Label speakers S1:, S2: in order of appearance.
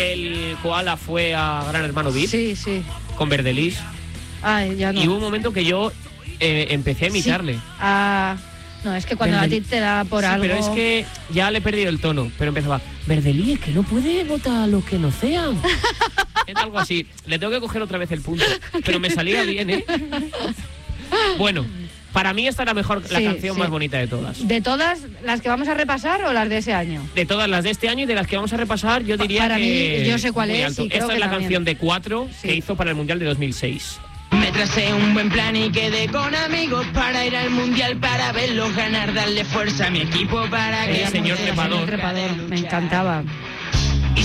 S1: El koala fue a Gran Hermano VIP.
S2: Sí, sí.
S1: Con Verdelis.
S2: Ay, ya no.
S1: Y hubo un momento que yo empecé a imitarle.
S2: Sí. No, es que cuando a ti te da por algo...
S1: Pero es que ya le he perdido el tono. Pero empezaba, Verdelis, que no puede votar a los que no sean. Era algo así. Le tengo que coger otra vez el punto. Pero me salía bien, ¿eh? Bueno, para mí esta es la canción más bonita de todas.
S2: ¿De todas las que vamos a repasar o las de ese año?
S1: De todas las de este año y de las que vamos a repasar, yo diría
S2: para
S1: que...
S2: Mí, yo sé cuál es.
S1: Esta es la canción de 4 que hizo para el Mundial de 2006.
S3: Me tracé un buen plan y quedé con amigos para ir al Mundial, para verlos ganar, darle fuerza a mi equipo para que...
S1: El señor trepador.
S2: Me encantaba.